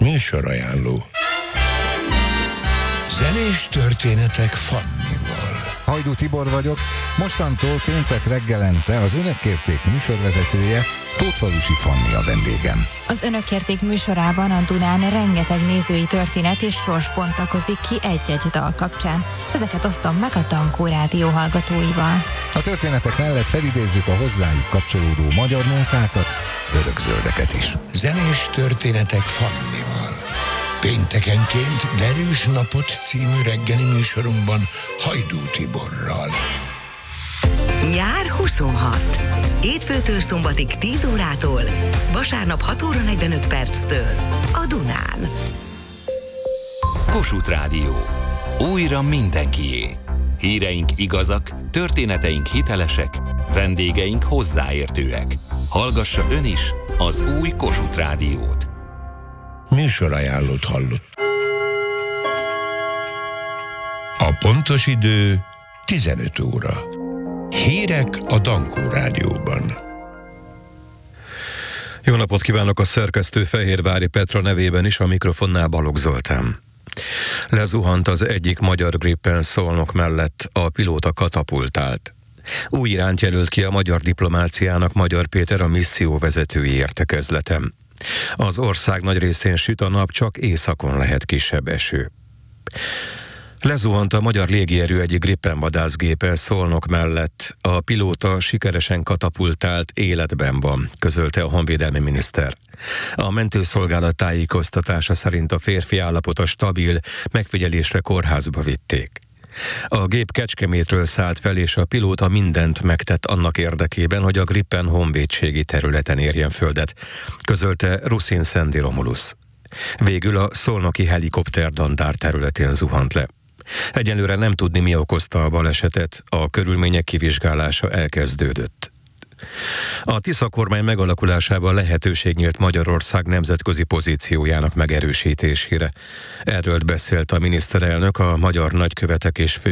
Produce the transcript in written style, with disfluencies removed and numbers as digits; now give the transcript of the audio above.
Műsorajánló. Zenés történetek Fannival. Hajdú Tibor vagyok, mostantól péntek reggelente az Önök kérték műsorvezetője, Tótfalusi Fanni a vendégem. Az Önök kérték műsorában a Dunán rengeteg nézői történet és sors bontakozik ki egy-egy dal kapcsán. Ezeket osztom meg a Dankó Rádió hallgatóival. A történetek mellett felidézzük a hozzájuk kapcsolódó magyar nótákat, örökzöldeket is. Zenés történetek Fannival. Péntekenként Derűs napot című reggeli műsorunkban Hajdú Tiborral. Nyár 26. Hétfőtől szombatig 10 órától, vasárnap 6 óra 45 perctől a Dunán. Kossuth Rádió. Újra mindenkié. Híreink igazak, történeteink hitelesek, vendégeink hozzáértőek. Hallgassa ön is az új Kossuth Rádiót. Műsorajánlót hallott. A pontos idő 15 óra. Hírek a Dankó Rádióban. Jó napot kívánok, a szerkesztő Fehérvári Petra nevében is, a mikrofonnál Balogh Zoltán. Lezuhant az egyik magyar Gripen Szolnok mellett, a pilóta katapultált. Új irányt jelölt ki a magyar diplomáciának Magyar Péter, a misszió vezetői értekezletem. Az ország nagy részén süt a nap, csak északon lehet kisebb eső. Lezuhant a magyar légierő egyik Gripen vadászgépe Szolnok mellett. A pilóta sikeresen katapultált, életben van, közölte a honvédelmi miniszter. A mentőszolgálat tájékoztatása szerint a férfi állapota stabil, megfigyelésre kórházba vitték. A gép Kecskemétről szállt fel, és a pilóta mindent megtett annak érdekében, hogy a Gripen honvédségi területen érjen földet, közölte Ruszin Szendi Romulusz. Végül a szolnoki helikopterdandár területén zuhant le. Egyelőre nem tudni, mi okozta a balesetet, a körülmények kivizsgálása elkezdődött. A Tisza kormány megalakulásával lehetőség nyílt Magyarország nemzetközi pozíciójának megerősítésére. Erről beszélt a miniszterelnök a magyar nagykövetek és